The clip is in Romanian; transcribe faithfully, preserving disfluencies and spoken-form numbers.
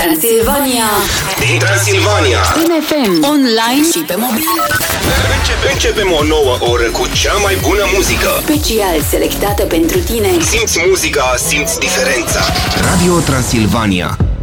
Transilvania. Din Transilvania. În F M, online și pe mobil. Începe, începem o nouă oră cu cea mai bună muzică. Special selectată pentru tine. Simți muzica, simți diferența. Radio Transilvania.